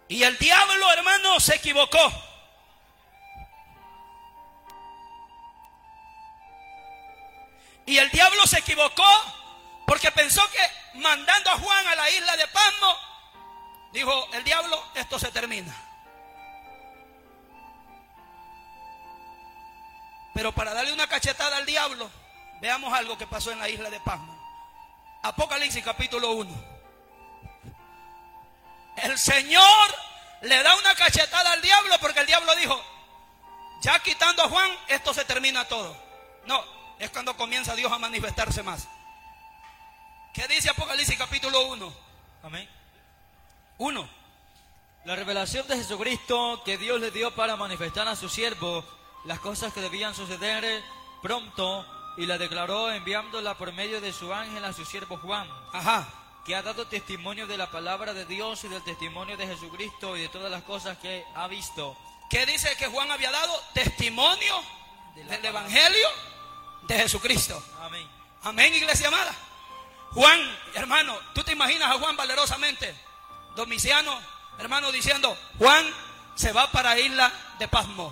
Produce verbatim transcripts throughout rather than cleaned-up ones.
Y el diablo, hermano, se equivocó. Y el diablo se equivocó porque pensó que mandando a Juan a la isla de Patmos, dijo el diablo, esto se termina. Pero para darle una cachetada al diablo, veamos algo que pasó en la isla de Patmos. Apocalipsis capítulo uno. El Señor le da una cachetada al diablo porque el diablo dijo, ya quitando a Juan, esto se termina todo. No, es cuando comienza Dios a manifestarse más. ¿Qué dice Apocalipsis capítulo uno? Amén. uno. La revelación de Jesucristo que Dios le dio para manifestar a su siervo las cosas que debían suceder pronto, y la declaró enviándola por medio de su ángel a su siervo Juan. Ajá. Que ha dado testimonio de la palabra de Dios y del testimonio de Jesucristo y de todas las cosas que ha visto. ¿Qué dice que Juan había dado? Testimonio del evangelio de Jesucristo. Amén. Amén, iglesia amada. Juan, hermano, ¿tú te imaginas a Juan valerosamente? Domiciano, hermano, diciendo, Juan se va para isla de Patmos.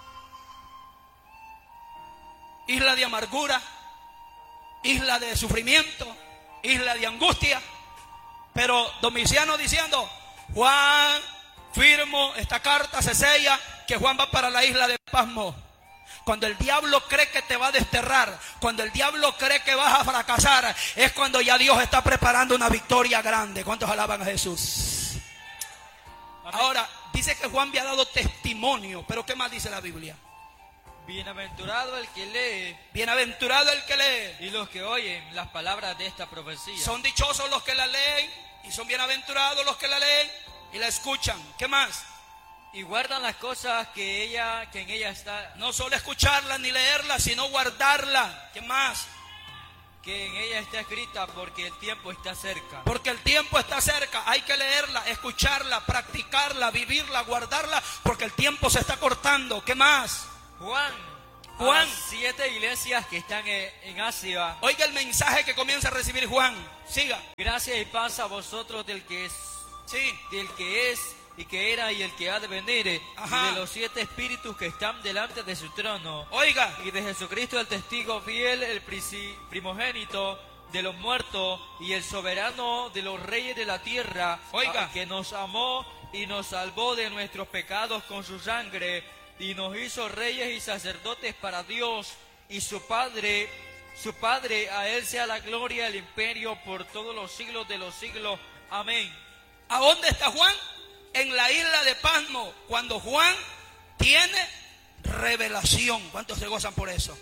Isla de amargura, isla de sufrimiento, isla de angustia. Pero Domiciano diciendo, Juan, firmo esta carta, se sella que Juan va para la isla de Patmos. Cuando el diablo cree que te va a desterrar, cuando el diablo cree que vas a fracasar, es cuando ya Dios está preparando una victoria grande. ¿Cuántos alaban a Jesús? Amén. Ahora, dice que Juan había dado testimonio, pero ¿qué más dice la Biblia? Bienaventurado el que lee, bienaventurado el que lee, y los que oyen las palabras de esta profecía. Son dichosos los que la leen, y son bienaventurados los que la leen y la escuchan. ¿Qué más? Y guardan las cosas que ella, que en ella está. No solo escucharla ni leerla, sino guardarla. ¿Qué más? Que en ella está escrita, porque el tiempo está cerca. Porque el tiempo está cerca. Hay que leerla, escucharla, practicarla, vivirla, guardarla, porque el tiempo se está cortando. ¿Qué más? Juan, Juan, siete iglesias que están en Asia. Oiga el mensaje que comienza a recibir Juan. Siga. Gracias y paz a vosotros del que es, sí, del que es y que era y el que ha de venir. Ajá. Y de los siete espíritus que están delante de su trono. Oiga. Y de Jesucristo el testigo fiel, el primogénito de los muertos y el soberano de los reyes de la tierra. Oiga. Que nos amó y nos salvó de nuestros pecados con su sangre. Y nos hizo reyes y sacerdotes para Dios y su Padre, su Padre, a Él sea la gloria, el imperio por todos los siglos de los siglos. Amén. ¿A dónde está Juan? En la isla de Patmos, cuando Juan tiene revelación. ¿Cuántos se gozan por eso?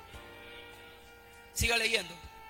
Siga leyendo.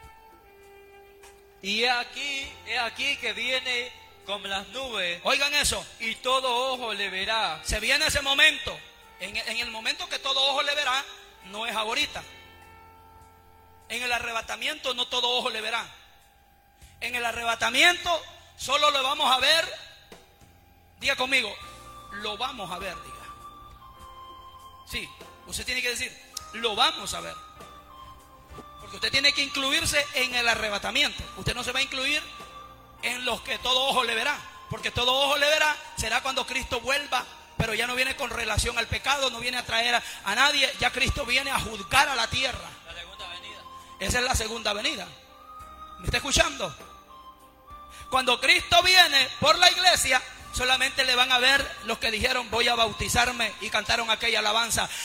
Y he aquí, he aquí que viene como las nubes. Oigan eso. Y todo ojo le verá. Se viene ese momento. En, en el momento que todo ojo le verá, no es ahorita. En el arrebatamiento no todo ojo le verá. En el arrebatamiento solo lo vamos a ver. Diga conmigo, lo vamos a ver, diga. Sí, usted tiene que decir, lo vamos a ver. Porque usted tiene que incluirse en el arrebatamiento. Usted no se va a incluir en los que todo ojo le verá. Porque todo ojo le verá será cuando Cristo vuelva. Pero ya no viene con relación al pecado, no viene a traer a, a nadie. Ya Cristo viene a juzgar a la tierra. La segunda venida. Esa es la segunda venida. ¿Me está escuchando? Cuando Cristo viene por la iglesia, solamente le van a ver los que dijeron voy a bautizarme y cantaron aquella alabanza.